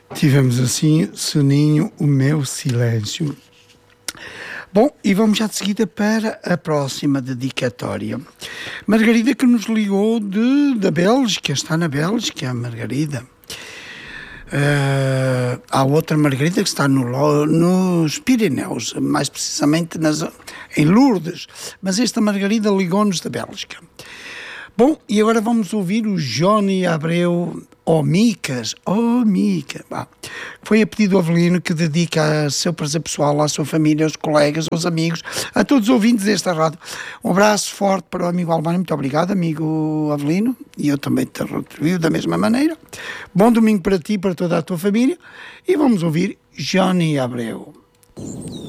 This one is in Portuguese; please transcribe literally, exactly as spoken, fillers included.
Tivemos assim, Soninho, o meu silêncio. Bom, e vamos já de seguida para a próxima dedicatória. Margarida, que nos ligou de, da Bélgica, está na Bélgica, a Margarida. Uh, há outra Margarida que está no, nos Pirineus, mais precisamente nas, em Lourdes, mas esta Margarida ligou-nos da Bélgica. Bom, e agora vamos ouvir o Johnny Abreu, ó Micas, ó Mica, bah, foi a pedido do Avelino, que dedica a seu prazer pessoal, à sua família, aos colegas, aos amigos, a todos os ouvintes desta rádio. Um abraço forte para o amigo Albano, muito obrigado, amigo Avelino, e eu também te retribuo da mesma maneira. Bom domingo para ti e para toda a tua família, e vamos ouvir Johnny Abreu.